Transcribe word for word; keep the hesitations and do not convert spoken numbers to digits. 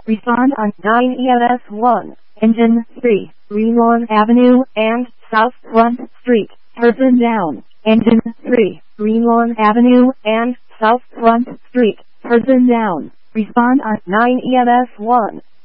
Respond on nine E M S one. Engine three, Greenlawn Avenue and South Front Street. Person down. Engine three, Greenlawn Avenue and South Front Street. Person down. Respond on nine E M S one.